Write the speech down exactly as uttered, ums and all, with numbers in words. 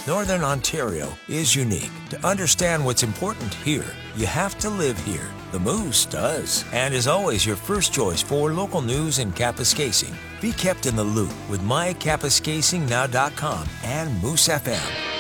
Northern Ontario is unique. To understand what's important here, you have to live here. The Moose does, and is always your first choice for local news in Kapuskasing. Be kept in the loop with my kapuskasing now dot com and Moose F M.